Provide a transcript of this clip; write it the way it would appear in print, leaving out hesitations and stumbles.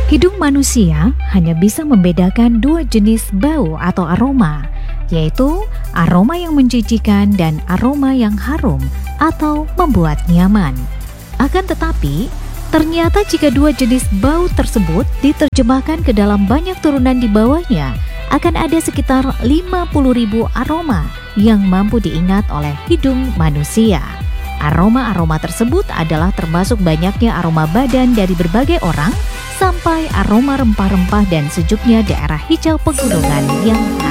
Hidung manusia hanya bisa membedakan dua jenis bau atau aroma, yaitu aroma yang menjijikan dan aroma yang harum atau membuat nyaman. Akan tetapi, ternyata jika dua jenis bau tersebut diterjemahkan ke dalam banyak turunan di bawahnya, akan ada sekitar 50.000 aroma yang mampu diingat oleh hidung manusia. Aroma-aroma tersebut adalah termasuk banyaknya aroma badan dari berbagai orang, sampai aroma rempah-rempah dan sejuknya daerah hijau pegunungan yang